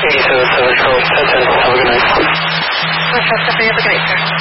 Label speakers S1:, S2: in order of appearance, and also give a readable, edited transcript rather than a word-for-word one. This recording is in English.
S1: 87 Charles, 10-10. Have a good night.
S2: Have a good night, sir.